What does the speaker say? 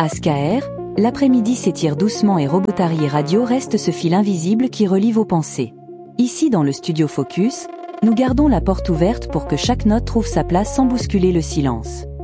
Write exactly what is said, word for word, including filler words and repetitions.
À S K R, l'après-midi s'étire doucement et Robotari Radio reste ce fil invisible qui relie vos pensées. Ici dans le studio Focus, nous gardons la porte ouverte pour que chaque note trouve sa place sans bousculer le silence.